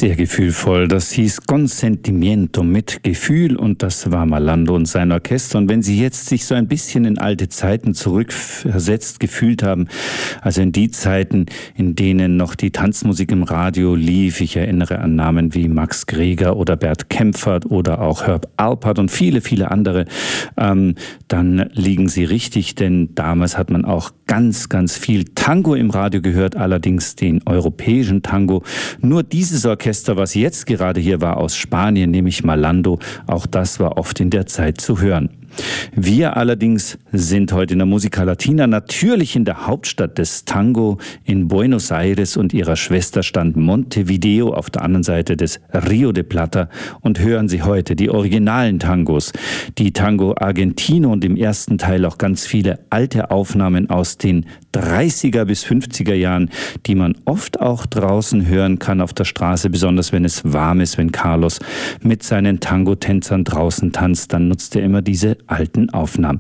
Sehr gefühlvoll. Das hieß Consentimiento mit Gefühl und das war Malando und sein Orchester. Und wenn Sie jetzt sich so ein bisschen in alte Zeiten zurückversetzt gefühlt haben, also in die Zeiten, in denen noch die Tanzmusik im Radio lief, ich erinnere an Namen wie Max Greger oder Bert Kempfert oder auch Herb Alpert und viele, viele andere, dann liegen Sie richtig, denn damals hat man auch ganz, ganz viel Tango im Radio gehört, allerdings den europäischen Tango. Nur dieses Orchester, was jetzt gerade hier war aus Spanien, nämlich Malando, auch das war oft in der Zeit zu hören. Wir allerdings sind heute in der Musica Latina natürlich in der Hauptstadt des Tango in Buenos Aires und ihrer Schwesterstadt Montevideo auf der anderen Seite des Rio de Plata und hören Sie heute die originalen Tangos, die Tango Argentino und im ersten Teil auch ganz viele alte Aufnahmen aus den 30er bis 50er Jahren, die man oft auch draußen hören kann auf der Straße, besonders wenn es warm ist, wenn Carlos mit seinen Tango-Tänzern draußen tanzt, dann nutzt er immer diese alten Aufnahmen.